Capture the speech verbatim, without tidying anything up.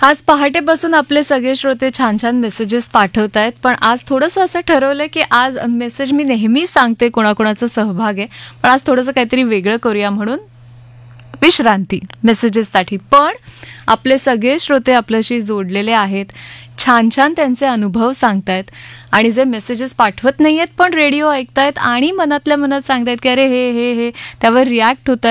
आज पहाटेपासून आपले सगळे श्रोते छान छान मेसेजेस पाठवत आहेत, पण आज थोडंसं असं ठरवलंय की आज मेसेज मी नेहमी सांगते कोणाकोणाचा सहभाग आहे, पण आज थोडंसं काहीतरी वेगळं करूया म्हणून विश्रांती मेसेजेससाठी. पण आपले सगळे श्रोते आपल्याशी जोडलेले आहेत, छान छान त्यांचे अनुभव सांगतायत आणि जे मेसेजेस पाठवत नाहीयेत पण रेडिओ ऐकतायत आणि मनातल्या मनात सांगतायत की अरे हे हे हे त्यावर रिॲक्ट होत